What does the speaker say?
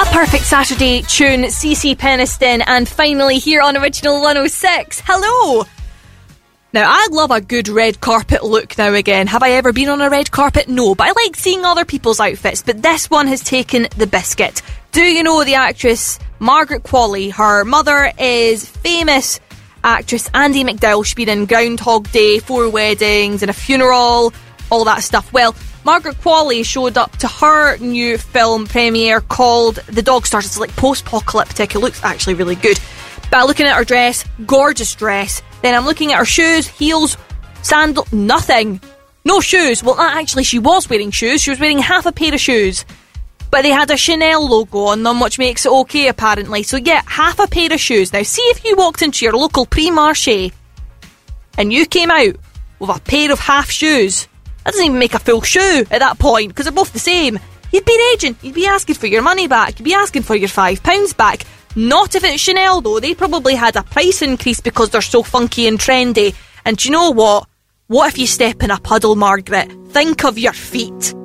A perfect Saturday tune, CeCe Peniston, and finally here on Original 106. Hello! Now, I love a good red carpet look now again. Have I ever been on a red carpet? No, but I like seeing other people's outfits, but this one has taken the biscuit. Do you know the actress Margaret Qualley? Her mother is famous actress Andie MacDowell. She's been in Groundhog Day, 4 Weddings, and a funeral, all that stuff. Well, Margaret Qualley showed up to her new film premiere called The Dog Stars. It's like post-apocalyptic. It looks actually really good. But I'm looking at her dress, gorgeous dress. Then I'm looking at her shoes, heels, sandal, nothing. No shoes. Well, actually, she was wearing shoes. She was wearing half a pair of shoes. But they had a Chanel logo on them, which makes it okay, apparently. So, yeah, half a pair of shoes. Now, see if you walked into your local Primarché and you came out with a pair of half shoes. That doesn't even make a full shoe at that point, because they're both the same. You'd be raging. You'd be asking for your money back. You'd be asking for your £5 back. Not if it's Chanel, though. They probably had a price increase because they're so funky and trendy. And do you know what? What if you step in a puddle, Margaret? Think of your feet.